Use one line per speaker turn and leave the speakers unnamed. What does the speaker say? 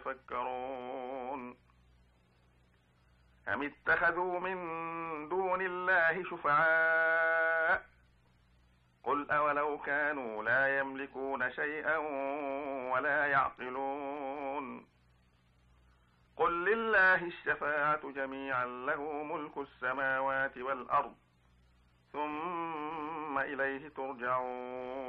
يتفكرون أم اتخذوا من دون الله شفعاء قل أولو كانوا لا يملكون شيئا ولا يعقلون قل لله الشفاعة جميعا له ملك السماوات والأرض ثم إليه ترجعون